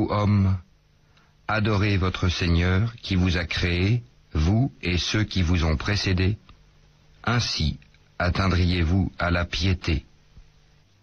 ô hommes, adorez votre Seigneur qui vous a créé, vous et ceux qui vous ont précédés. Ainsi atteindriez-vous à la piété.